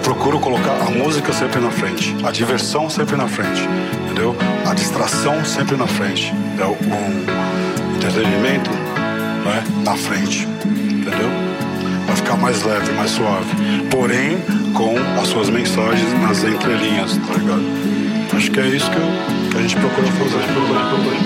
procuro colocar a música sempre na frente, a diversão sempre na frente, entendeu? A distração sempre na frente, o entretenimento, né, na frente, entendeu? Vai ficar mais leve, mais suave, porém com as suas mensagens nas entrelinhas, tá ligado? Acho que é isso que a gente procura fazer.